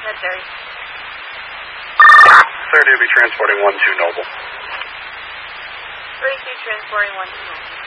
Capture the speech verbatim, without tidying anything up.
ahead, Barry. thirty will be transporting one two Noble. thirty-two transporting one two Noble.